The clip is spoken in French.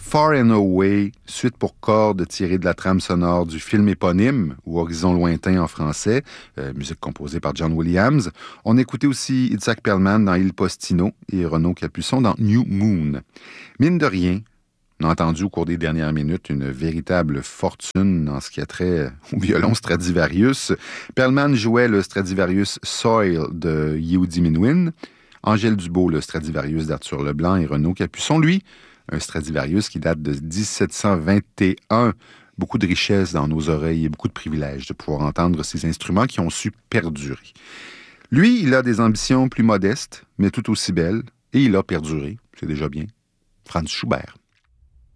Far and Away, suite pour cordes tirée de la trame sonore du film éponyme, ou Horizon lointain en français, musique composée par John Williams. On écoutait aussi Itzhak Perlman dans Il Postino et Renaud Capuçon dans New Moon. Mine de rien, on a entendu au cours des dernières minutes une véritable fortune en ce qui a trait au violon Stradivarius. Perlman jouait le Stradivarius Soil de Yehudi Menuhin, Angèle Dubois le Stradivarius d'Arthur Leblanc et Renaud Capuçon, lui, un Stradivarius qui date de 1721. Beaucoup de richesse dans nos oreilles et beaucoup de privilèges de pouvoir entendre ces instruments qui ont su perdurer. Lui, il a des ambitions plus modestes, mais tout aussi belles, et il a perduré, c'est déjà bien. Franz Schubert.